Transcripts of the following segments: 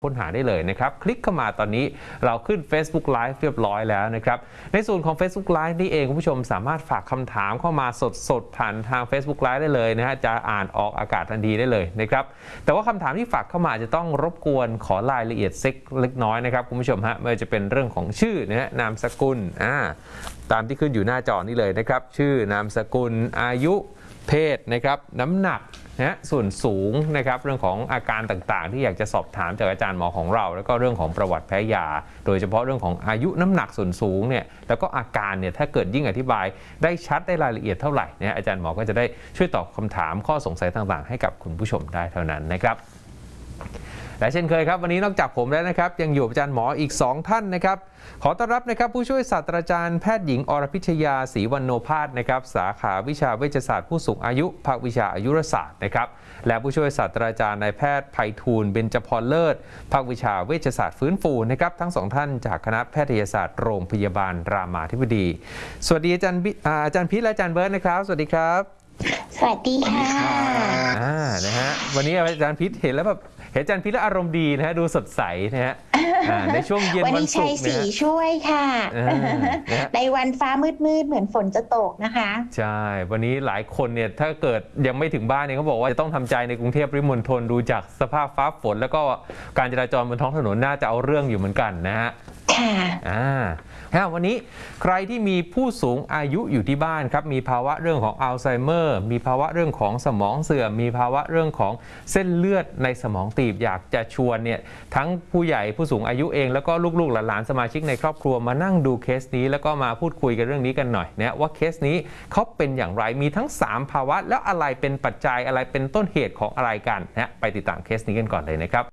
ค้นหาได้เลยนะครับคลิกเข้ามาตอนนี้เราขึ้น Facebook Live เรียบร้อยแล้วนะครับในส่วนของ Facebook Live นี่เองคุณผู้ชมสามารถฝากคำถามเข้ามาสดๆผ่านทาง Facebook Live ได้เลยนะฮะจะอ่านออกอากาศทันทีได้เลยนะครับแต่ว่าคำถามที่ฝากเข้ามาจะต้องรบกวนขอรายละเอียดเล็กน้อยนะครับคุณผู้ชมฮะไม่ว่าจะเป็นเรื่องของชื่อนะฮะนามสกุลตามที่ขึ้นอยู่หน้าจอนี้เลยนะครับชื่อนามสกุลอายุเพศนะครับน้ำหนักนะส่วนสูงนะครับเรื่องของอาการต่างๆที่อยากจะสอบถามจากอาจารย์หมอของเราแล้วก็เรื่องของประวัติแพ้ยาโดยเฉพาะเรื่องของอายุน้ำหนักส่วนสูงเนี่ยแล้วก็อาการเนี่ยถ้าเกิดยิ่งอธิบายได้ชัดได้รายละเอียดเท่าไหร่เนี่ยอาจารย์หมอก็จะได้ช่วยตอบคำถามข้อสงสัยต่างๆให้กับคุณผู้ชมได้เท่านั้นนะครับและเช่นเคยครับวันนี้นอกจากผมแล้วนะครับยังอยู่อาจารย์หมออีก2ท่านนะครับขอต้อนรับนะครับผู้ช่วยศาสตราจารย์แพทย์หญิงอรพิชยาศรีวรรณโภาสนะครับสาขาวิชาเวชศาสตร์ผู้สูงอายุภาควิชาอายุรศาสตร์นะครับและผู้ช่วยศาสตราจารย์นายแพทย์ไพฑูรย์เบญจพรเลิศภาควิชาเวชศาสตร์ฟื้นฟูนะครับทั้ง2ท่านจากคณะแพทยศาสตร์โรงพยาบาลรามาธิบดีสวัสดีอาจารย์พิษและอาจารย์เบิร์ตนะครับสวัสดีครับสวัสดีค่ะนะฮะวันนี้อาจารย์พิษเห็นแล้วแบบเห็นอาจารย์พิษแล้วอารมณ์ดีนะฮะดูสดใสนะฮะในช่วงเย็นวันศุกร์สีช่วยค่ะในวันฟ้ามืดเหมือนฝนจะตกนะคะใช่วันนี้หลายคนเนี่ยถ้าเกิดยังไม่ถึงบ้านเนี่ยเขาบอกว่าจะต้องทำใจในกรุงเทพปริมณฑลดูจากสภาพฟ้าฝนแล้วก็การจราจรบนท้องถนนน่าจะเอาเรื่องอยู่เหมือนกันนะฮะวันนี้ใครที่มีผู้สูงอายุอยู่ที่บ้านครับมีภาวะเรื่องของอัลไซเมอร์มีภาวะเรื่องของสมองเสื่อมมีภาวะเรื่องของเส้นเลือดในสมองตีบอยากจะชวนเนี่ยทั้งผู้ใหญ่ผู้สูงอายุเองแล้วก็ลูกๆหลานๆสมาชิกในครอบครัวมานั่งดูเคสนี้แล้วก็มาพูดคุยกันเรื่องนี้กันหน่อยนะว่าเคสนี้เขาเป็นอย่างไรมีทั้ง3ภาวะแล้วอะไรเป็นปัจจัยอะไรเป็นต้นเหตุของอะไรกันนะไปติดตามเคสนี้กันก่อนเลยนะครับ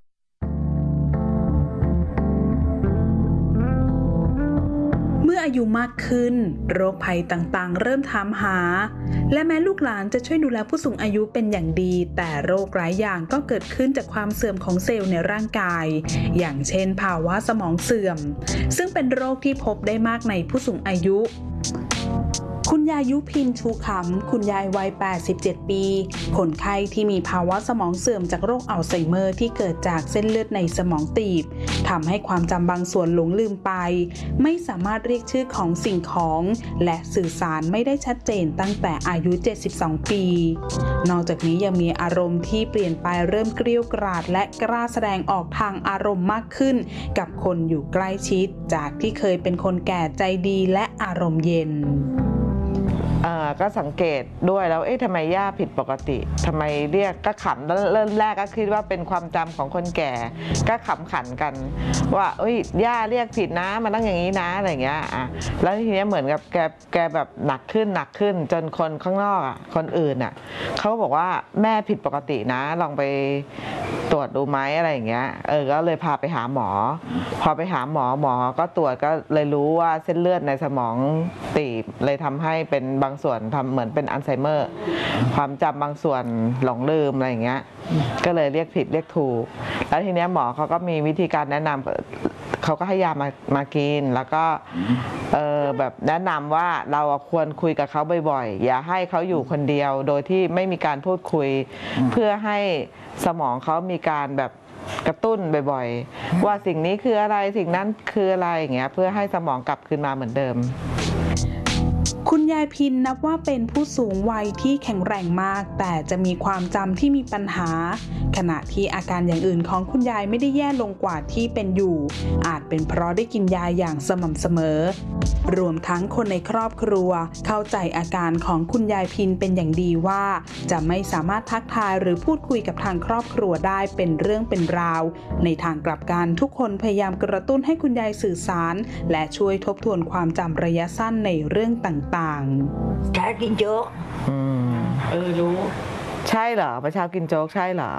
เมื่ออายุมากขึ้นโรคภัยต่างๆเริ่มถามหาและแม้ลูกหลานจะช่วยดูแลผู้สูงอายุเป็นอย่างดีแต่โรคหลายอย่างก็เกิดขึ้นจากความเสื่อมของเซลล์ในร่างกายอย่างเช่นภาวะสมองเสื่อมซึ่งเป็นโรคที่พบได้มากในผู้สูงอายุคุณยายยุพินชูขำคุณยายวัย87ปีคนไข้ที่มีภาวะสมองเสื่อมจากโรคอัลไซเมอร์ที่เกิดจากเส้นเลือดในสมองตีบทำให้ความจำบางส่วนหลงลืมไปไม่สามารถเรียกชื่อของสิ่งของและสื่อสารไม่ได้ชัดเจนตั้งแต่อายุ72ปีนอกจากนี้ยังมีอารมณ์ที่เปลี่ยนไปเริ่มเกรี้ยวกราดและกล้าแสดงออกทางอารมณ์มากขึ้นกับคนอยู่ใกล้ชิดจากที่เคยเป็นคนแก่ใจดีและอารมณ์เย็นก็สังเกตด้วยแล้วทำไมย่าผิดปกติทำไมเรียกก็ขำแล้วเริ่มแรกก็คิดว่าเป็นความจำของคนแก่ก็ขำขันกันว่าย่าเรียกผิดนะมันต้องอย่างนี้นะอะไรอย่างเงี้ยแล้วทีนี้เหมือนกับแกแบบหนักขึ้นจนคนข้างนอกคนอื่นเขาบอกว่าแม่ผิดปกตินะลองไปตรวจดูไหมอะไรอย่างเงี้ยก็เลยพาไปหาหมอพอไปหาหมอก็ตรวจก็เลยรู้ว่าเส้นเลือดในสมองตีบเลยทำให้เป็นบางส่วนทำเหมือนเป็นอัลไซเมอร์ความจำบางส่วนหลงลืมอะไรอย่างเงี้ยก็เลยเรียกผิดเรียกถูกแล้วทีนี้หมอเขาก็มีวิธีการแนะนำเขาก็ให้ยามากินแล้วก็แบบแนะนำว่าเราควรคุยกับเขาบ่อยๆอย่าให้เขาอยู่คนเดียวโดยที่ไม่มีการพูดคุยเพื่อให้สมองเขามีการแบบกระตุ้นบ่อยๆว่าสิ่งนี้คืออะไรสิ่งนั้นคืออะไรอย่างเงี้ยเพื่อให้สมองกลับคืนมาเหมือนเดิมคุณยายพินนับว่าเป็นผู้สูงวัยที่แข็งแรงมากแต่จะมีความจำที่มีปัญหาขณะที่อาการอย่างอื่นของคุณยายไม่ได้แย่ลงกว่าที่เป็นอยู่อาจเป็นเพราะได้กินยาอย่างสม่ำเสมอรวมทั้งคนในครอบครัวเข้าใจอาการของคุณยายพินเป็นอย่างดีว่าจะไม่สามารถทักทายหรือพูดคุยกับทางครอบครัวได้เป็นเรื่องเป็นราวในทางกลับกันทุกคนพยายามกระตุ้นให้คุณยายสื่อสารและช่วยทบทวนความจำระยะสั้นในเรื่องต่างๆเช้ากินโจ๊กรู้ใช่เหรอเช้ากินโจ๊กใช่เหรอ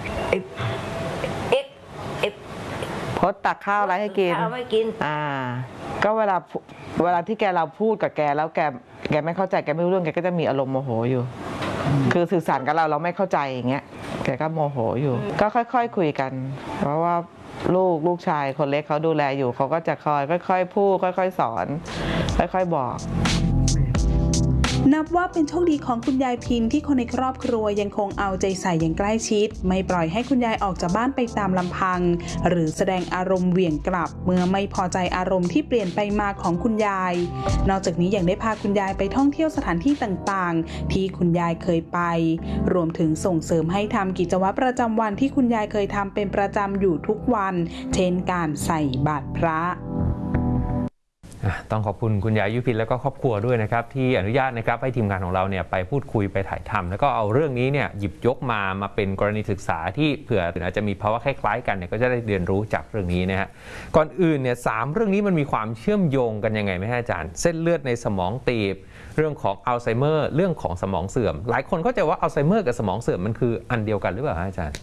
พดตักข้าวอะไรให้กินข้าวไม่กินก็เวลาที่เราพูดกับแกแล้วแกไม่เข้าใจแกไม่รู้เรื่องแกก็จะมีอารมณ์โมโหอยู่คือสื่อสารกับเราไม่เข้าใจอย่างเงี้ยแกก็โมโหอยู่ก็ค่อยๆคุยกันเพราะว่าลูกชายคนเล็กเขาดูแลอยู่เขาก็จะค่อยๆพูดค่อยๆสอนค่อยๆบอกนับว่าเป็นโชคดีของคุณยายพินที่คนในครอบครัวยังคงเอาใจใส่อย่างใกล้ชิดไม่ปล่อยให้คุณยายออกจากบ้านไปตามลำพังหรือแสดงอารมณ์เหวี่ยงกลับเมื่อไม่พอใจอารมณ์ที่เปลี่ยนไปมาของคุณยายนอกจากนี้ยังได้พาคุณยายไปท่องเที่ยวสถานที่ต่างๆที่คุณยายเคยไปรวมถึงส่งเสริมให้ทำกิจวัตรประจำวันที่คุณยายเคยทำเป็นประจำอยู่ทุกวันเช่นการใส่บาตรพระต้องขอบคุณคุณยายยุพินแล้วก็ครอบครัวด้วยนะครับที่อนุญาตนะครับให้ทีมงานของเราเนี่ยไปพูดคุยไปถ่ายทำแล้วก็เอาเรื่องนี้เนี่ยหยิบยกมาเป็นกรณีศึกษาที่เผื่ออาจจะมีภาวะคล้ายๆกันเนี่ยก็จะได้เรียนรู้จากเรื่องนี้นะฮะก่อนอื่นเนี่ย3เรื่องนี้มันมีความเชื่อมโยงกันยังไงไหมฮะอาจารย์เส้นเลือดในสมองตีบเรื่องของอัลไซเมอร์เรื่องของสมองเสื่อมหลายคนเข้าใจว่าอัลไซเมอร์กับสมองเสื่อมมันคืออันเดียวกันหรือเปล่าอาจารย์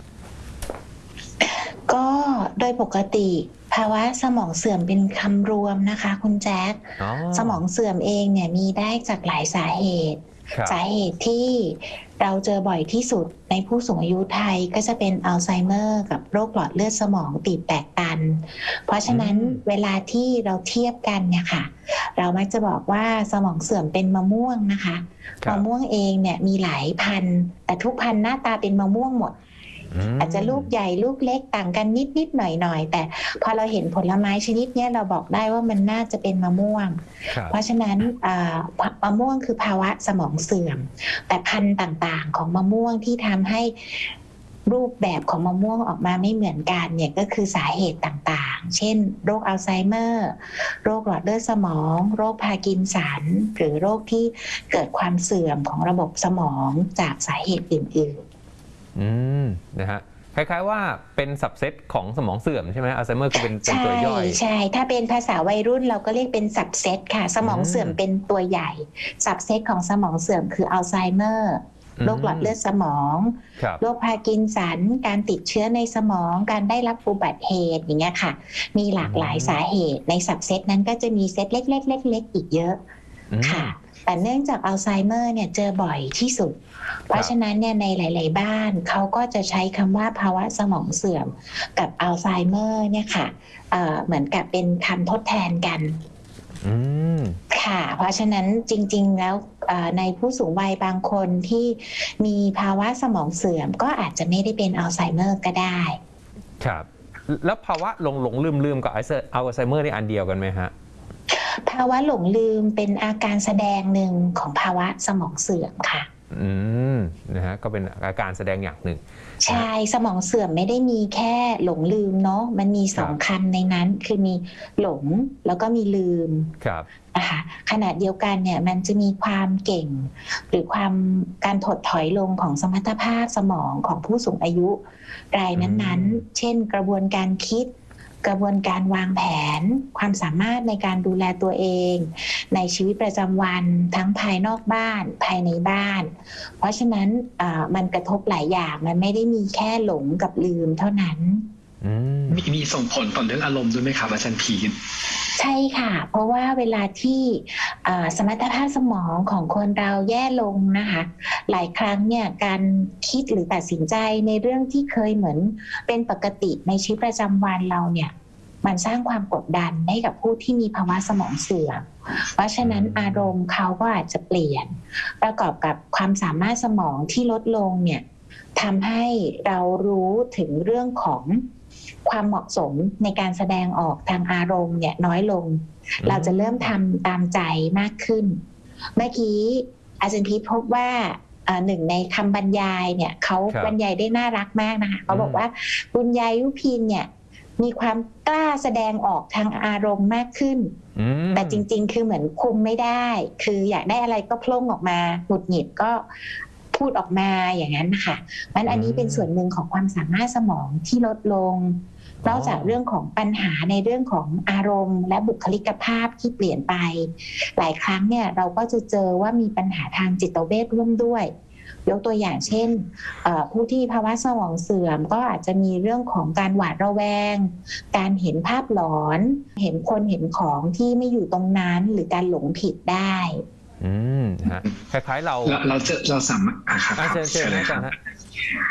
ก็โดยปกติภาวะสมองเสื่อมเป็นคำรวมนะคะคุณแจ๊คสมองเสื่อมเองเนี่ยมีได้จากหลายสาเหตุที่เราเจอบ่อยที่สุดในผู้สูงอายุไทยก็จะเป็นอัลไซเมอร์กับโรคหลอดเลือดสมองตีบแตกตันเพราะฉะนั้นเวลาที่เราเทียบกันเนี่ยค่ะเรามักจะบอกว่าสมองเสื่อมเป็นมะม่วงนะคะมะม่วงเองเนี่ยมีหลายพันธุ์แต่ทุกพันธุ์หน้าตาเป็นมะม่วงหมดอาจจะลูกใหญ่ลูกเล็กต่างกันนิดหน่อยแต่พอเราเห็นผลไม้ชนิดนี้เราบอกได้ว่ามันน่าจะเป็นมะม่วงเพราะฉะนั้นมะม่วงคือภาวะสมองเสื่อมแต่พันธุ์ต่างๆของมะม่วงที่ทำให้รูปแบบของมะม่วงออกมาไม่เหมือนกันเนี่ยก็คือสาเหตุต่างๆเช่นโรคอัลไซเมอร์โรคหลอดเลือดสมองโรคพาร์กินสันหรือโรคที่เกิดความเสื่อมของระบบสมองจากสาเหตุอื่นๆนะฮะคล้ายๆว่าเป็นสับเซตของสมองเสื่อมใช่ไหมอัลไซเมอร์คือเป็นตัวย่อยใช่ถ้าเป็นภาษาวัยรุ่นเราก็เรียกเป็นสับเซตค่ะสมองเสื่อมเป็นตัวใหญ่สับเซตของสมองเสื่อมคืออัลไซเมอร์โรคหลอดเลือดสมองโรคพาร์กินสันการติดเชื้อในสมองการได้รับอุบัติเหตุอย่างเงี้ยค่ะมีหลากหลายสาเหตุในสับเซตนั้นก็จะมีเซตเล็กๆอีกเยอะค่ะแต่เนื่องจากอัลไซเมอร์เนี่ยเจอบ่อยที่สุดเพราะฉะนั้นเนี่ยในหลายๆบ้านเขาก็จะใช้คำว่าภาวะสมองเสื่อมกับอัลไซเมอร์เนี่ยค่ะเหมือนกับเป็นคำทดแทนกันค่ะเพราะฉะนั้นจริงๆแล้วในผู้สูงวัยบางคนที่มีภาวะสมองเสื่อมก็อาจจะไม่ได้เป็นอัลไซเมอร์ก็ได้ครับแล้วภาวะหลงลืมกับอัลไซเมอร์นี่อันเดียวกันไหมฮะภาวะหลงลืมเป็นอาการแสดงหนึ่งของภาวะสมองเสื่อมค่ะนะฮะก็เป็นอาการแสดงอย่างหนึ่งใช่สมองเสื่อมไม่ได้มีแค่หลงลืมเนาะมันมี2 คำในนั้นคือมีหลงแล้วก็มีลืมนะคะขณะเดียวกันเนี่ยมันจะมีความเก่งหรือการถดถอยลงของสมรรถภาพสมองของผู้สูงอายุรายนั้นๆเช่นกระบวนการคิดกระบวนการวางแผนความสามารถในการดูแลตัวเองในชีวิตประจำวันทั้งภายนอกบ้านภายในบ้านเพราะฉะนั้นมันกระทบหลายอย่างมันไม่ได้มีแค่หลงกับลืมเท่านั้นมีส่งผลต่อเรื่องอารมณ์ด้วยไหมครับอาจารย์พีทใช่ค่ะเพราะว่าเวลาที่สมรรถภาพสมองของคนเราแย่ลงนะคะหลายครั้งเนี่ยการคิดหรือตัดสินใจในเรื่องที่เคยเหมือนเป็นปกติในชีวิตประจำวันเราเนี่ยมันสร้างความกดดันให้กับผู้ที่มีภาวะสมองเสื่อมเพราะฉะนั้นอารมณ์เขาก็อาจจะเปลี่ยนประกอบกับความสามารถสมองที่ลดลงเนี่ยทำให้เรารู้ถึงเรื่องของความเหมาะสมในการแสดงออกทางอารมณ์เนี่ยน้อยลงเราจะเริ่มทำตามใจมากขึ้นเมื่อกี้อาจารย์พีทพบว่าหนึ่งในคำบรรยายเนี่ยเขาบรรยายได้น่ารักมากนะคะเขาบอกว่าคุณยายยุพินเนี่ยมีความกล้าแสดงออกทางอารมณ์มากขึ้นแต่จริงๆคือเหมือนคุมไม่ได้คืออยากได้อะไรก็โผล่ออกมาหงุดหงิดก็พูดออกมาอย่างนั้นค่ะมันอันนี้เป็นส่วนหนึ่งของความสามารถสมองที่ลดลงนอกจากเรื่องของปัญหาในเรื่องของอารมณ์และบุคลิกภาพที่เปลี่ยนไปหลายครั้งเนี่ยเราก็จะเจอว่ามีปัญหาทางจิตเวชร่วมด้วยยกตัวอย่างเช่นผู้ที่ภาวะสมองเสื่อมก็อาจจะมีเรื่องของการหวาดระแวงการเห็นภาพหลอนเห็นคนเห็นของที่ไม่อยู่ตรงนั้นหรือการหลงผิดได้ฮะคล้ายๆเราสามารถครับเชิญครับ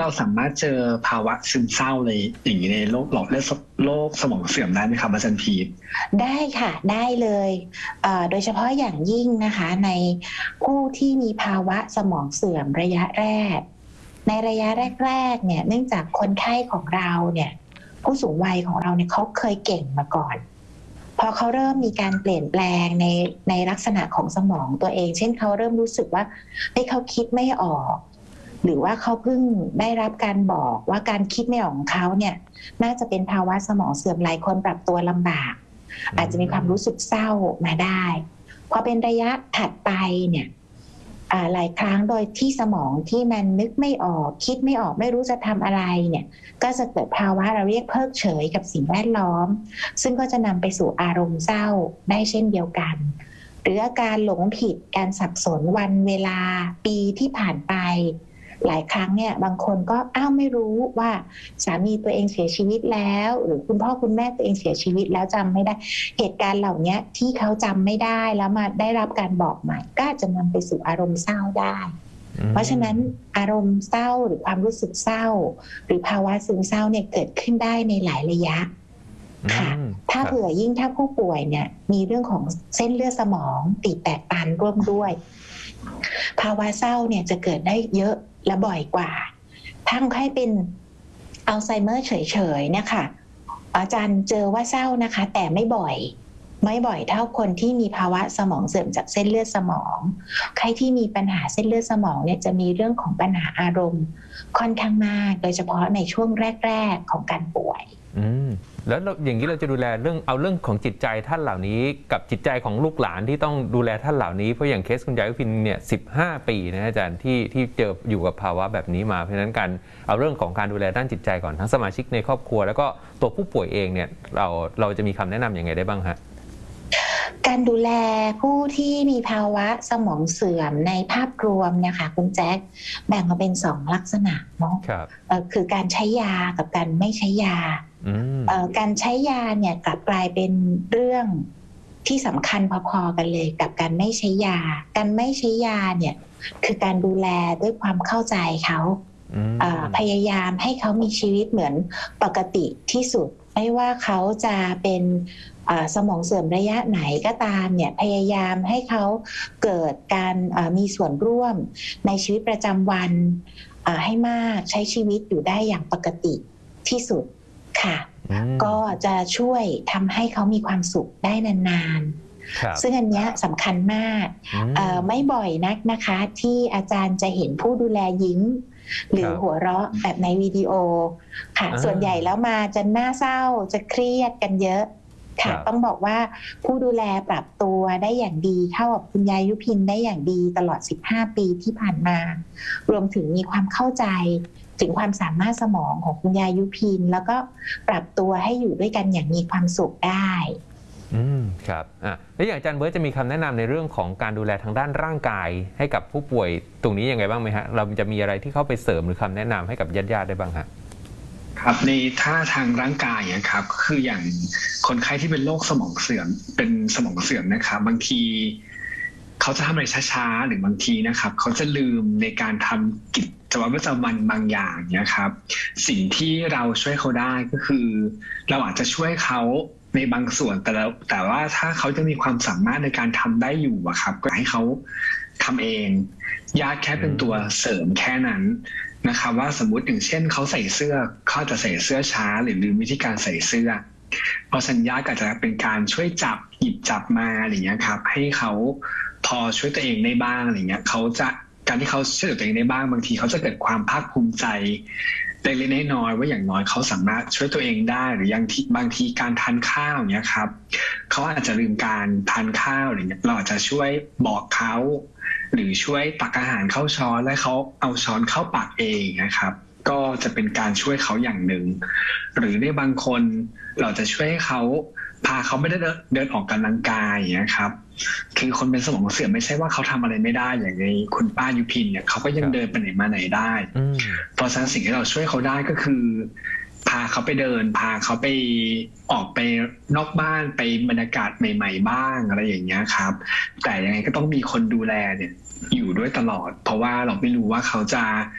เราสามารถเจอภาวะซึมเศร้าเลยอย่างนี้ในโรคหลอดเลือดโรคสมองเสื่อมได้ไหมครับอาจารย์พีทได้ค่ะได้เลยโดยเฉพาะอย่างยิ่งนะคะในผู้ที่มีภาวะสมองเสื่อมระยะแรกในระยะแรกๆเนี่ยเนื่องจากคนไข้ของเราเนี่ยผู้สูงวัยของเราเนี่ยเขาเคยเก่งมาก่อนพอเขาเริ่มมีการเปลี่ยนแปลงในลักษณะของสมองตัวเองเช่นเขาเริ่มรู้สึกว่าเขาคิดไม่ออกหรือว่าเขาเพิ่งได้รับการบอกว่าการคิดไม่ออกของเขาเนี่ยน่าจะเป็นภาวะสมองเสื่อมหลายคนปรับตัวลำบากอาจจะมีความรู้สึกเศร้ามาได้พอเป็นระยะถัดไปเนี่ยหลายครั้งโดยที่สมองที่มันนึกไม่ออกคิดไม่ออกไม่รู้จะทำอะไรเนี่ยก็จะเกิดภาวะเราเรียกเพิกเฉยกับสิ่งแวดล้อมซึ่งก็จะนำไปสู่อารมณ์เศร้าได้เช่นเดียวกันหรืออาการหลงผิดการสับสนวันเวลาปีที่ผ่านไปหลายครั้งเนี่ยบางคนก็ไม่รู้ว่าสามีตัวเองเสียชีวิตแล้วหรือคุณพ่อคุณแม่ตัวเองเสียชีวิตแล้วจำไม่ได้เหตุการณ์เหล่านี้ที่เขาจำไม่ได้แล้วมาได้รับการบอกใหม่ก็จะนำไปสู่อารมณ์เศร้าได้เพราะฉะนั้นอารมณ์เศร้าหรือความรู้สึกเศร้าหรือภาวะซึมเศร้าเนี่ยเกิดขึ้นได้ในหลายระยะค่ะถ้าเผื่อยิ่งถ้าผู้ป่วยเนี่ยมีเรื่องของเส้นเลือดสมองตีบแตกตันร่วมด้วยภาวะเศร้าเนี่ยจะเกิดได้เยอะและบ่อยกว่าทั้งให้เป็นอัลไซเมอร์เฉยๆเนี่ยค่ะอาจารย์เจอว่าเศร้านะคะแต่ไม่บ่อยเท่าคนที่มีภาวะสมองเสื่อมจากเส้นเลือดสมองใครที่มีปัญหาเส้นเลือดสมองเนี่ยจะมีเรื่องของปัญหาอารมณ์ค่อนข้างมากโดยเฉพาะในช่วงแรกๆของการป่วยแล้วอย่างนี้เราจะดูแลเรื่องของจิตใจท่านเหล่านี้กับจิตใจของลูกหลานที่ต้องดูแลท่านเหล่านี้เพราะอย่างเคสคุณยายยุพินเนี่ย15 ปีนะอาจารย์ที่เจออยู่กับภาวะแบบนี้มาเพราะฉะนั้นการเอาเรื่องของการดูแลด้านจิตใจก่อนทั้งสมาชิกในครอบครัวแล้วก็ตัวผู้ป่วยเองเนี่ยเราจะมีคำแนะนำยังไงได้บ้างฮะการดูแลผู้ที่มีภาวะสมองเสื่อมในภาพรวมนะคะคุณแจ๊คแบ่งมาเป็น2ลักษณะเนาะคือการใช้ยากับการไม่ใช้ยาการใช้ยาเนี่ยกลับกลายเป็นเรื่องที่สำคัญพอๆกันเลยกับการไม่ใช้ยาการไม่ใช้ยาเนี่ยคือการดูแลด้วยความเข้าใจเขาพยายามให้เขามีชีวิตเหมือนปกติที่สุดไม่ว่าเขาจะเป็นสมองเสื่อมระยะไหนก็ตามเนี่ยพยายามให้เขาเกิดการมีส่วนร่วมในชีวิตประจำวันให้มากใช้ชีวิตอยู่ได้อย่างปกติที่สุดค่ะก็จะช่วยทำให้เขามีความสุขได้นานๆซึ่งอันนี้สำคัญมากไม่บ่อยนักนะคะที่อาจารย์จะเห็นผู้ดูแลยิ้มหรือหัวเราะแบบในวิดีโอค่ะส่วนใหญ่แล้วมาจะน่าเศร้าจะเครียดกันเยอะค่ะต้องบอกว่าผู้ดูแลปรับตัวได้อย่างดีเข้ากับคุณยายยุพินได้อย่างดีตลอด15 ปีที่ผ่านมารวมถึงมีความเข้าใจถึงความสามารถสมองของคุณยายยุพินแล้วก็ปรับตัวให้อยู่ด้วยกันอย่างมีความสุขได้ครับแล้วอย่างอาจารย์เบิร์ตจะมีคำแนะนำในเรื่องของการดูแลทางด้านร่างกายให้กับผู้ป่วยตรงนี้ยังไงบ้างไหมฮะเราจะมีอะไรที่เข้าไปเสริมหรือคำแนะนำให้กับญาติๆได้บ้างฮะครับในท่าทางร่างกายนะครับคืออย่างคนไข้ที่เป็นโรคสมองเสื่อมเป็นสมองเสื่อมนะครับบางทีเขาจะทำอะไรช้าๆหรือบางทีนะครับเขาจะลืมในการทำกิจวัตรประจำวันบางอย่างเนี่ยครับสิ่งที่เราช่วยเขาได้ก็คือเราอาจจะช่วยเขาในบางส่วนแต่ว่าถ้าเขาจะมีความสามารถในการทำได้อยู่อะครับก็ให้เขาทำเองญาติแค่เป็นตัวเสริมแค่นั้นนะครับว่าสมมุติอย่างเช่นเขาใส่เสื้อเขาจะใส่เสื้อช้าหรือลืมวิธีการใส่เสื้อเพราะฉะนั้นญาติก็จะเป็นการช่วยจับหยิบจับมาอะไรอย่างเงี้ยครับให้เขาพอช่วยตัวเองได้บ้างอะไรเงี้ยเขาจะการที่เขาช่วยตัวเองได้บ้างบางทีเขาจะเกิดความภาคภูมิใจเล็กๆน้อยๆว่าอย่างน้อยเขาสามารถช่วยตัวเองได้หรืออย่างที่บางทีการทานข้าวเนี้ยครับเขาอาจจะลืมการทานข้าวอะไรเงี้ยเราอาจจะช่วยบอกเขาหรือช่วยตักอาหารเข้าช้อนและเขาเอาช้อนเข้าปากเองนะครับก็จะเป็นการช่วยเขาอย่างหนึ่งหรือในบางคนเราจะช่วยเขาพาเขาไม่ได้เดินออกกำลังกายอย่างเงี้ยครับคือคนเป็นสมองเสื่อมไม่ใช่ว่าเขาทำอะไรไม่ได้อย่างในคุณป้ายุพินเนี่ยเขาก็ยังเดินไปไหนมาไหนได้เพราะฉะนั้นสิ่งที่เราช่วยเขาได้ก็คือพาเขาไปเดินพาเขาไปออกไปนอกบ้านไปบรรยากาศใหม่ๆบ้างอะไรอย่างเงี้ยครับแต่ยังไงก็ต้องมีคนดูแลเนี่ยอยู่ด้วยตลอดเพราะว่าเราไม่รู้ว่าเขาจะ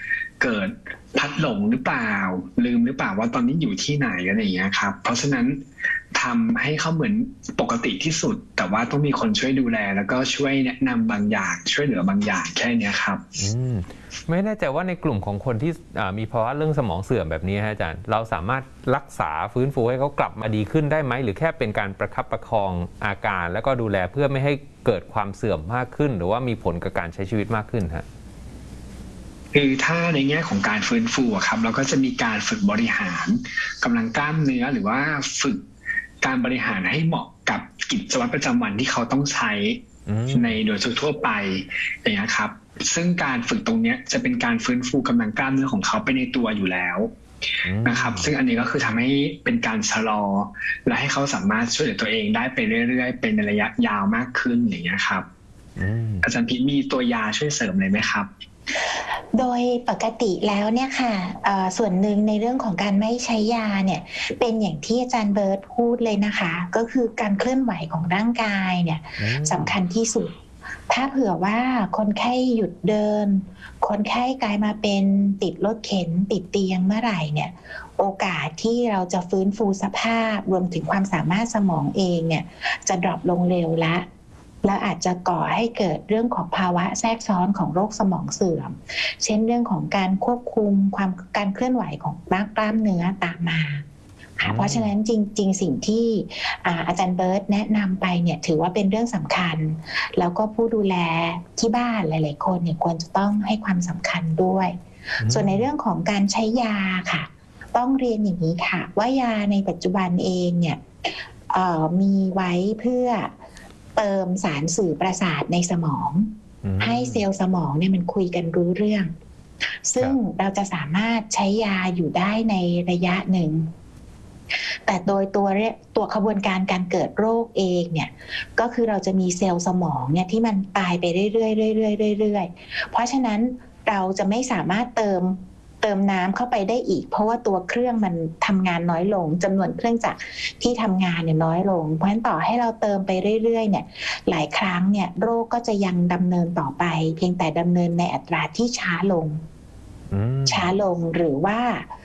เกิดพัดหลงหรือเปล่าลืมหรือเปล่าว่าตอนนี้อยู่ที่ไหนอะไรอย่างเงี้ยครับเพราะฉะนั้นทำให้เขาเหมือนปกติที่สุดแต่ว่าต้องมีคนช่วยดูแลแล้วก็ช่วยแนะนำบางอย่างช่วยเหลือบางอย่างแค่นี้ครับไม่แน่ใจว่าในกลุ่มของคนที่มีภาวะเรื่องสมองเสื่อมแบบนี้อาจารย์เราสามารถรักษาฟื้นฟูให้เขากลับมาดีขึ้นได้ไหมหรือแค่เป็นการประคับประคองอาการแล้วก็ดูแลเพื่อไม่ให้เกิดความเสื่อมมากขึ้นหรือว่ามีผลกับการใช้ชีวิตมากขึ้นฮะคือถ้าในแง่ของการฟื้นฟูครับเราก็จะมีการฝึกบริหารกำลังกล้ามเนื้อหรือว่าฝึกการบริหารให้เหมาะกับกิจวัตรประจำวันที่เขาต้องใช้ในโดยทั่วไปอย่างนี้ครับซึ่งการฝึกตรงนี้จะเป็นการฟื้นฟูกำลังกล้ามเนื้อของเขาไปในตัวอยู่แล้วนะครับซึ่งอันนี้ก็คือทำให้เป็นการชะลอและให้เขาสามารถช่วยเหลือตัวเองได้ไปเรื่อยๆเป็นในระยะยาวมากขึ้นอย่างนี้ครับอาจารย์พีมีตัวยาช่วยเสริมเลยไหมครับโดยปกติแล้วเนี่ยค่ะส่วนหนึ่งในเรื่องของการไม่ใช้ยาเนี่ยเป็นอย่างที่อาจารย์เบิร์ตพูดเลยนะคะก็คือการเคลื่อนไหวของร่างกายเนี่ยสำคัญที่สุดถ้าเผื่อว่าคนไข้หยุดเดินคนไข้กลายมาเป็นติดรถเข็นติดเตียงเมื่อไหร่เนี่ยโอกาสที่เราจะฟื้นฟูสภาพรวมถึงความสามารถสมองเองเนี่ยจะดรอปลงเร็วแล้วอาจจะก่อให้เกิดเรื่องของภาวะแทรกซ้อนของโรคสมองเสื่อมเช่นเรื่องของการควบคุมการเคลื่อนไหวของกล้ามเนื้อตามมาเพราะฉะนั้นจริงๆสิ่งที่อาจารย์เบิร์ตแนะนำไปเนี่ยถือว่าเป็นเรื่องสำคัญแล้วก็ผู้ดูแลที่บ้านหลายๆคนเนี่ยควรจะต้องให้ความสำคัญด้วยส่วนในเรื่องของการใช้ยาค่ะต้องเรียนอย่างนี้ค่ะว่ายาในปัจจุบันเองเนี่ยมีไว้เพื่อเติมสารสื่อประสาทในสมองให้เซลล์สมองเนี่ยมันคุยกันรู้เรื่องซึ่งเราจะสามารถใช้ยาอยู่ได้ในระยะหนึ่งแต่โดยตัวขบวนการการเกิดโรคเองเนี่ยก็คือเราจะมีเซลล์สมองเนี่ยที่มันตายไปเรื่อยๆเพราะฉะนั้นเราจะไม่สามารถเติมน้ำเข้าไปได้อีกเพราะว่าตัวเครื่องมันทำงานน้อยลงจำนวนเครื่องจักรที่ทำงานเนี่ยน้อยลงเพราะฉะนั้นต่อให้เราเติมไปเรื่อยๆเนี่ยหลายครั้งเนี่ยโรคก็จะยังดำเนินต่อไปเพียงแต่ดำเนินในอัตราที่ช้าลงหรือว่า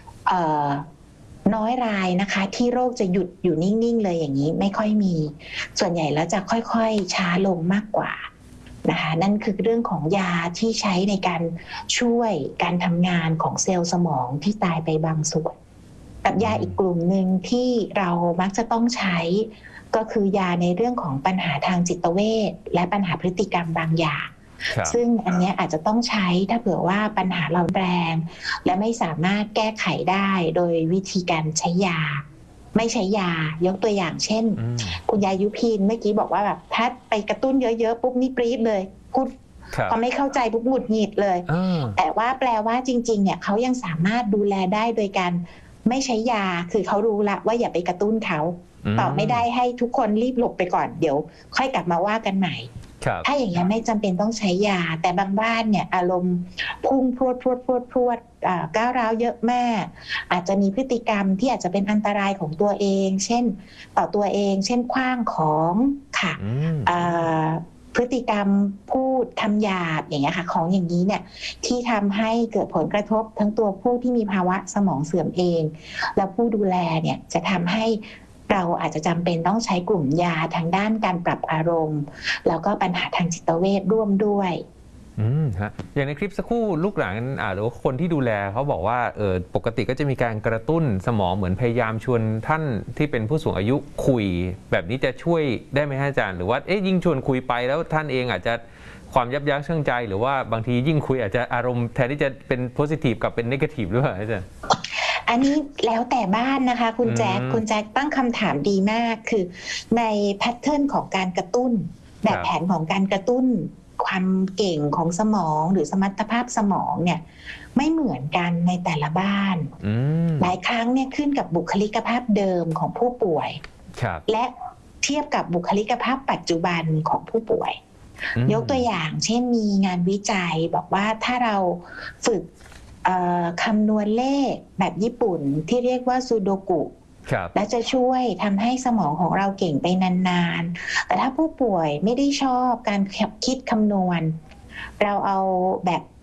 น้อยรายนะคะที่โรคจะหยุดอยู่นิ่งๆเลยอย่างนี้ไม่ค่อยมีส่วนใหญ่แล้วจะค่อยๆช้าลงมากกว่านะคะนั่นคือเรื่องของยาที่ใช้ในการช่วยการทำงานของเซลล์สมองที่ตายไปบางส่วนกับยาอีกกลุ่มหนึ่งที่เรามักจะต้องใช้ก็คือยาในเรื่องของปัญหาทางจิตเวชและปัญหาพฤติกรรมบางอย่างซึ่งอันนี้อาจจะต้องใช้ถ้าเผื่อว่าปัญหาเราแรงและไม่สามารถแก้ไขได้โดยวิธีการใช้ยาไม่ใช้ยายกตัวอย่างเช่นคุณยายยุพินเมื่อกี้บอกว่าแบบถ้าไปกระตุ้นเยอะๆปุ๊บนี่ปรี๊ดเลยพูดพอไม่เข้าใจปุ๊บหงุดหงิดเลยแต่ว่าแปลว่าจริงๆเนี่ยเขายังสามารถดูแลได้โดยการไม่ใช้ยาคือเขารู้ละว่าอย่าไปกระตุ้นเขาตอบไม่ได้ให้ทุกคนรีบหลบไปก่อนเดี๋ยวค่อยกลับมาว่ากันใหม่ถ้าอย่างนี้ไม่จำเป็นต้องใช้ยาแต่บางบ้านเนี่ยอารมณ์พุ่งพรวดก้าวร้าวเยอะมากอาจจะมีพฤติกรรมที่อาจจะเป็นอันตรายของตัวเองเช่นต่อตัวเองเช่นขว้างของค่ะพฤติกรรมพูดคำหยาบอย่างเงี้ยค่ะของอย่างนี้เนี่ยที่ทำให้เกิดผลกระทบทั้งตัวผู้ที่มีภาวะสมองเสื่อมเองและผู้ดูแลเนี่ยจะทำให้เราอาจจะจำเป็นต้องใช้กลุ่มยาทางด้านการปรับอารมณ์แล้วก็ปัญหาทางจิตเวชร่วมด้วยฮะอย่างในคลิปสักครู่ลูกหลานหรือว่าคนที่ดูแลเขาบอกว่าปกติก็จะมีการกระตุ้นสมองเหมือนพยายามชวนท่านที่เป็นผู้สูงอายุคุยแบบนี้จะช่วยได้ไหมอาจารย์หรือว่ายิ่งชวนคุยไปแล้วท่านเองอาจจะความยับยั้งชั่งใจหรือว่าบางทียิ่งคุยอาจจะอารมณ์แทนที่จะเป็นโพสิทีฟกับเป็นเนกาทีฟหรือเปล่าอาจารย์อันนี้แล้วแต่บ้านนะคะคุณแจ็คตั้งคำถามดีมากคือในแพทเทิร์นของการกระตุ้นแบบแผนของการกระตุ้นความเก่งของสมองหรือสมรรถภาพสมองเนี่ยไม่เหมือนกันในแต่ละบ้านหลายครั้งเนี่ยขึ้นกับบุคลิกภาพเดิมของผู้ป่วยและเทียบกับบุคลิกภาพปัจจุบันของผู้ป่วยยกตัวอย่างเช่นมีงานวิจัยบอกว่าถ้าเราฝึกคำนวณเลขแบบญี่ปุ่นที่เรียกว่าซูโดกุและจะช่วยทำให้สมองของเราเก่งไปนานๆแต่ถ้าผู้ป่วยไม่ได้ชอบการคิดคำนวณเราเอาแบบ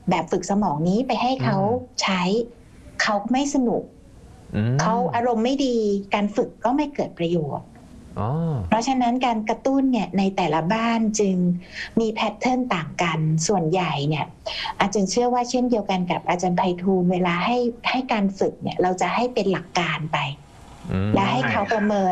แบบฝึกสมองนี้ไปให้เขาใช้เขาไม่สนุกเขาอารมณ์ไม่ดีการฝึกก็ไม่เกิดประโยชน์เพราะฉะนั้นการกระตุ้นเนี่ยในแต่ละบ้านจึงมีแพทเทิร์นต่างกันส่วนใหญ่เนี่ยอาจารย์เชื่อว่าเช่นเดียวกันกับอาจารย์ไพฑูรย์เวลาให้การฝึกเนี่ยเราจะให้เป็นหลักการไปและให้เขาประเมิน